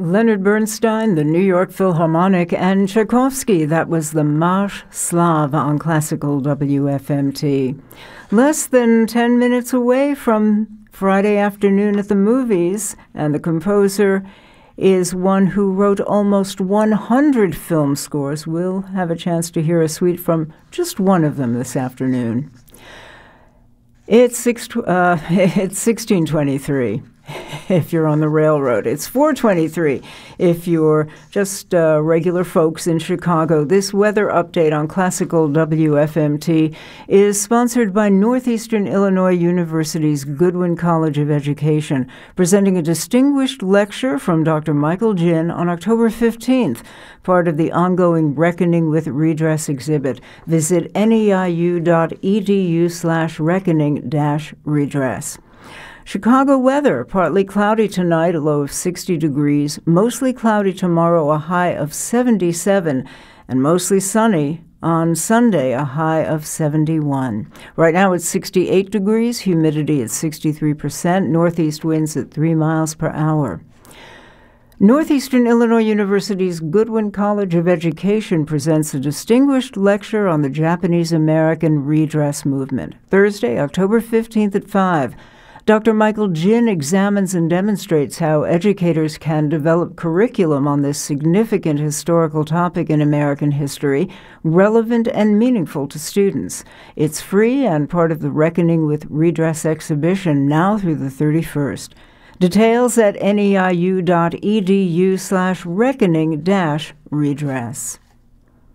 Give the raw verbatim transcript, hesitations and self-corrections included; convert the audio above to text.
Leonard Bernstein, the New York Philharmonic, and Tchaikovsky. That was the Marche Slave on Classical W F M T. Less than ten minutes away from Friday afternoon at the movies, and the composer is one who wrote almost one hundred film scores. We'll have a chance to hear a suite from just one of them this afternoon. It's six. Uh, it's sixteen twenty-three. If you're on the railroad. It's four twenty-three if you're just uh, regular folks in Chicago. This weather update on Classical W F M T is sponsored by Northeastern Illinois University's Goodwin College of Education, presenting a distinguished lecture from Doctor Michael Jin on October fifteenth, part of the ongoing Reckoning with Redress exhibit. Visit neiu.edu slash reckoning dash redress. Chicago weather, partly cloudy tonight, a low of sixty degrees, mostly cloudy tomorrow, a high of seventy-seven, and mostly sunny on Sunday, a high of seventy-one. Right now it's sixty-eight degrees, humidity at sixty-three percent, northeast winds at three miles per hour. Northeastern Illinois University's Goodwin College of Education presents a distinguished lecture on the Japanese-American redress movement. Thursday, October fifteenth at five. Doctor Michael Jin examines and demonstrates how educators can develop curriculum on this significant historical topic in American history, relevant and meaningful to students. It's free and part of the Reckoning with Redress exhibition now through the thirty-first. Details at neiu.edu slash reckoning dash redress.